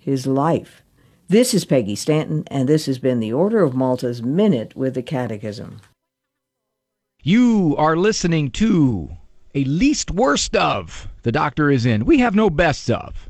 his life. This is Peggy Stanton, and this has been the Order of Malta's Minute with the Catechism. You are listening to a least worst of. The doctor is in. We have no best of.